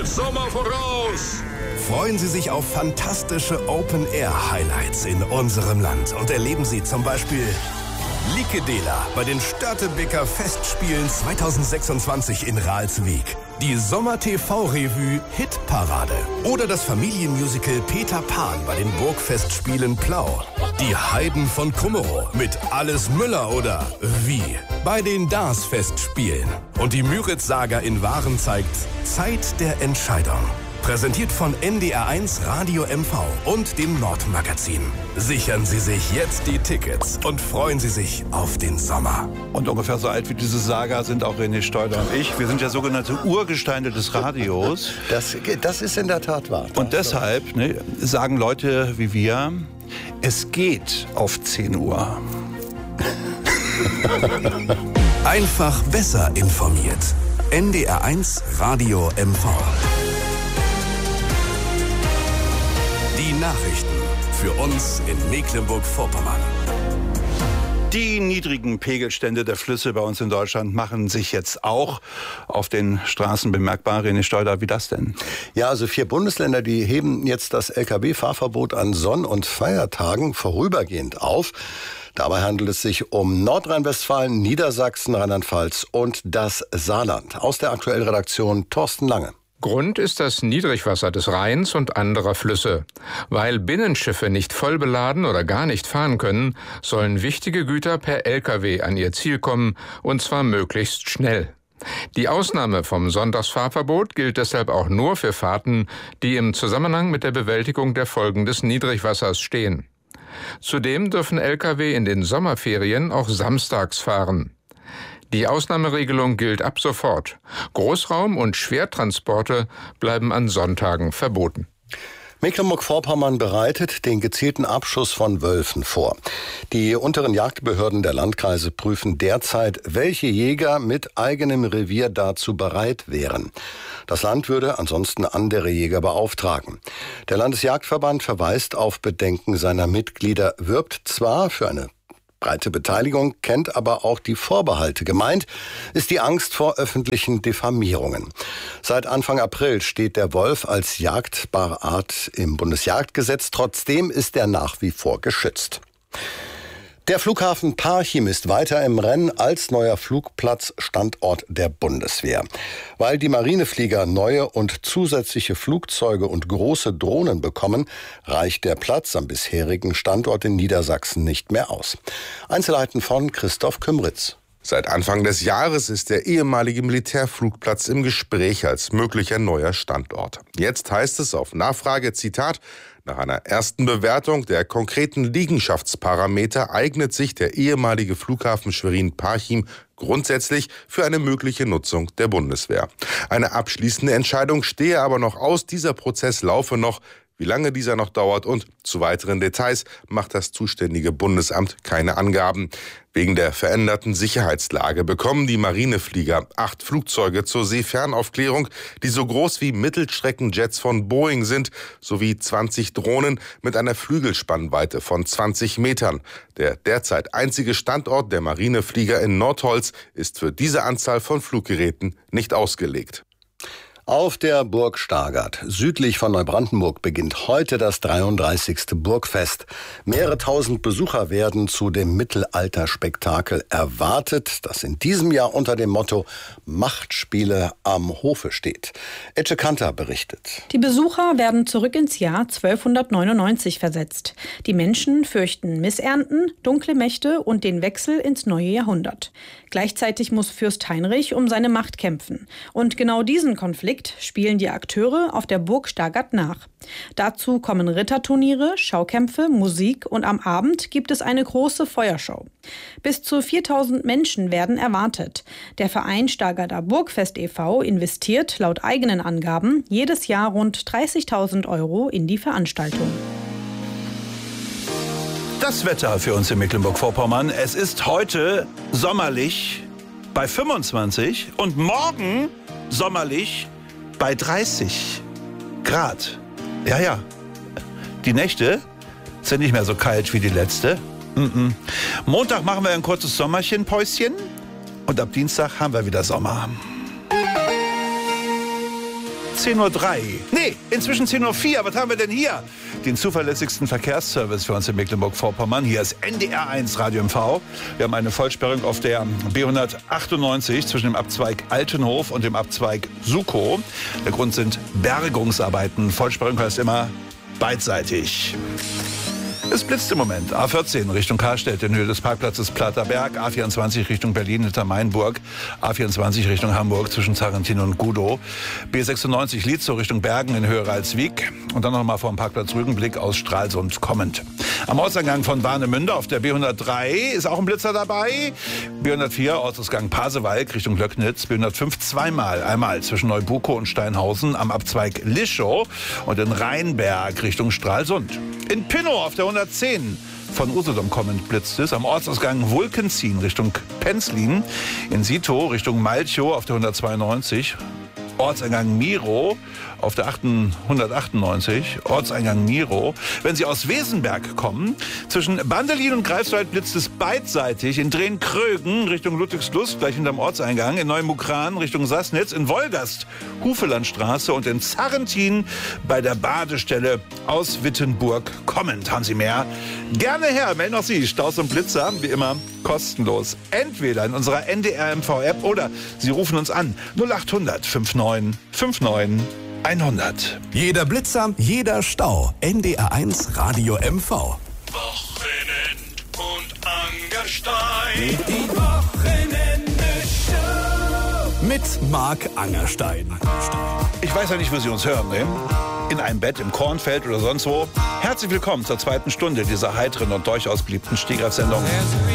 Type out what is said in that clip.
mit Sommer voraus. Freuen Sie sich auf fantastische Open-Air-Highlights in unserem Land und erleben Sie zum Beispiel Likedela bei den Störtebeker Festspielen 2026 in Ralswiek, die Sommer-TV-Revue Hitparade oder das Familienmusical Peter Pan bei den Burgfestspielen Plau, die Heiden von Kummerow mit Alles Müller oder Wie bei den Dars-Festspielen und die Müritz-Saga in Waren zeigt Zeit der Entscheidung. Präsentiert von NDR1 Radio MV und dem Nordmagazin. Sichern Sie sich jetzt die Tickets und freuen Sie sich auf den Sommer. Und ungefähr so alt wie diese Saga sind auch René Steuder und ich. Wir sind ja sogenannte Urgesteine des Radios. Das ist in der Tat wahr. Und deshalb sagen Leute wie wir, es geht auf 10 Uhr. Einfach besser informiert. NDR1 Radio MV. Die Nachrichten für uns in Mecklenburg-Vorpommern. Die niedrigen Pegelstände der Flüsse bei uns in Deutschland machen sich jetzt auch auf den Straßen bemerkbar. René Steuder, wie das denn? Ja, also 4 Bundesländer, die heben jetzt das Lkw-Fahrverbot an Sonn- und Feiertagen vorübergehend auf. Dabei handelt es sich um Nordrhein-Westfalen, Niedersachsen, Rheinland-Pfalz und das Saarland. Aus der aktuellen Redaktion Thorsten Lange. Grund ist das Niedrigwasser des Rheins und anderer Flüsse. Weil Binnenschiffe nicht voll beladen oder gar nicht fahren können, sollen wichtige Güter per Lkw an ihr Ziel kommen, und zwar möglichst schnell. Die Ausnahme vom Sonntagsfahrverbot gilt deshalb auch nur für Fahrten, die im Zusammenhang mit der Bewältigung der Folgen des Niedrigwassers stehen. Zudem dürfen Lkw in den Sommerferien auch samstags fahren. Die Ausnahmeregelung gilt ab sofort. Großraum- und Schwertransporte bleiben an Sonntagen verboten. Mecklenburg-Vorpommern bereitet den gezielten Abschuss von Wölfen vor. Die unteren Jagdbehörden der Landkreise prüfen derzeit, welche Jäger mit eigenem Revier dazu bereit wären. Das Land würde ansonsten andere Jäger beauftragen. Der Landesjagdverband verweist auf Bedenken seiner Mitglieder, wirbt zwar für eine breite Beteiligung, kennt aber auch die Vorbehalte. Gemeint ist die Angst vor öffentlichen Diffamierungen. Seit Anfang April steht der Wolf als jagdbare Art im Bundesjagdgesetz. Trotzdem ist er nach wie vor geschützt. Der Flughafen Parchim ist weiter im Rennen als neuer Flugplatzstandort der Bundeswehr. Weil die Marineflieger neue und zusätzliche Flugzeuge und große Drohnen bekommen, reicht der Platz am bisherigen Standort in Niedersachsen nicht mehr aus. Einzelheiten von Christoph Kümritz. Seit Anfang des Jahres ist der ehemalige Militärflugplatz im Gespräch als möglicher neuer Standort. Jetzt heißt es auf Nachfrage, Zitat, nach einer ersten Bewertung der konkreten Liegenschaftsparameter eignet sich der ehemalige Flughafen Schwerin-Parchim grundsätzlich für eine mögliche Nutzung der Bundeswehr. Eine abschließende Entscheidung stehe aber noch aus, dieser Prozess laufe noch. Wie lange dieser noch dauert und zu weiteren Details macht das zuständige Bundesamt keine Angaben. Wegen der veränderten Sicherheitslage bekommen die Marineflieger 8 Flugzeuge zur Seefernaufklärung, die so groß wie Mittelstreckenjets von Boeing sind, sowie 20 Drohnen mit einer Flügelspannweite von 20 Metern. Der derzeit einzige Standort der Marineflieger in Nordholz ist für diese Anzahl von Fluggeräten nicht ausgelegt. Auf der Burg Stargard, südlich von Neubrandenburg, beginnt heute das 33. Burgfest. Mehrere tausend Besucher werden zu dem Mittelalterspektakel erwartet, das in diesem Jahr unter dem Motto Machtspiele am Hofe steht. Ece Kanter berichtet. Die Besucher werden zurück ins Jahr 1299 versetzt. Die Menschen fürchten Missernten, dunkle Mächte und den Wechsel ins neue Jahrhundert. Gleichzeitig muss Fürst Heinrich um seine Macht kämpfen. Und genau diesen Konflikt spielen die Akteure auf der Burg Stargard nach. Dazu kommen Ritterturniere, Schaukämpfe, Musik und am Abend gibt es eine große Feuershow. Bis zu 4000 Menschen werden erwartet. Der Verein Stargarder Burgfest e.V. investiert laut eigenen Angaben jedes Jahr rund 30.000 € in die Veranstaltung. Das Wetter für uns in Mecklenburg-Vorpommern. Es ist heute sommerlich bei 25 und morgen sommerlich bei 30 Grad. Ja. Die Nächte sind nicht mehr so kalt wie die letzte. Montag machen wir ein kurzes Sommerchen-Päuschen und ab Dienstag haben wir wieder Sommer. 10:03 Uhr. Nee, inzwischen 10:04 Uhr. Was haben wir denn hier? Den zuverlässigsten Verkehrsservice für uns in Mecklenburg-Vorpommern. Hier ist NDR1 Radio MV. Wir haben eine Vollsperrung auf der B198 zwischen dem Abzweig Altenhof und dem Abzweig Sukow. Der Grund sind Bergungsarbeiten. Vollsperrung heißt immer beidseitig. Es blitzt im Moment. A14 Richtung Karstedt in Höhe des Parkplatzes Platterberg, A24 Richtung Berlin hinter Mainburg, A24 Richtung Hamburg zwischen Zarrentin und Gudow, B96 Lietzow Richtung Bergen in Höhe Ralswiek und dann nochmal vom Parkplatz Rügenblick aus Stralsund kommend. Am Ortseingang von Warnemünde auf der B103 ist auch ein Blitzer dabei. B104 Ortsausgang Pasewalk Richtung Löcknitz, B105 zweimal, einmal zwischen Neubukow und Steinhausen am Abzweig Lischow und in Rheinberg Richtung Stralsund. In Pinnow auf der 110 von Usedom kommend blitzt es. Am Ortsausgang Wulkenzien Richtung Penzlin. In Sitow Richtung Malchow auf der 192. Ortseingang Mirow auf der 198, Ortseingang Mirow. Wenn Sie aus Wesenberg kommen, zwischen Bandelin und Greifswald blitzt es beidseitig. In Drehn-Krögen Richtung Ludwigslust, gleich hinterm Ortseingang. In Neumukran Richtung Sassnitz. In Wolgast Hufelandstraße und in Zarrentin bei der Badestelle aus Wittenburg kommend. Haben Sie mehr? Gerne her, melden auch Sie. Staus und Blitzer, wie immer, kostenlos. Entweder in unserer NDR-MV-App oder Sie rufen uns an 0800 59 59 100. Jeder Blitzer, jeder Stau. NDR1 Radio MV. Wochenend und Angerstein. Die Wochenende-Show. Mit Marc Angerstein. Ich weiß ja nicht, wo Sie uns hören, ne? In einem Bett, im Kornfeld oder sonst wo. Herzlich willkommen zur zweiten Stunde dieser heiteren und durchaus beliebten Stehgreifsendung.